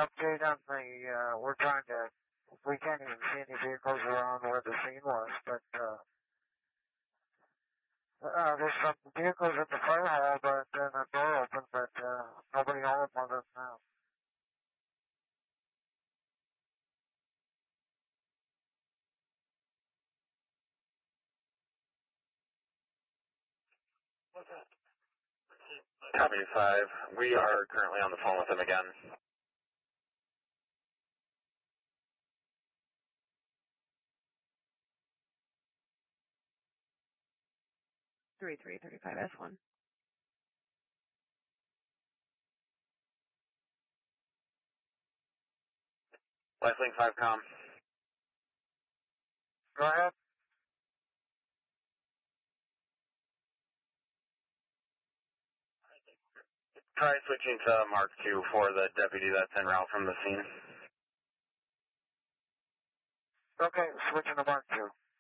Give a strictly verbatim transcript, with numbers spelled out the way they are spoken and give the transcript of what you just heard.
update on the, uh, we're trying to, we can't even see any vehicles around where the scene was, but, uh, uh, there's some vehicles at the fire hall, but then the door open, but, uh, nobody home on us now. Copy five. We are currently on the phone with him again. three three three five S one. Lifelink five com. Go ahead. Try switching to Mark two for the deputy that's en route from the scene. Okay, switching to Mark two.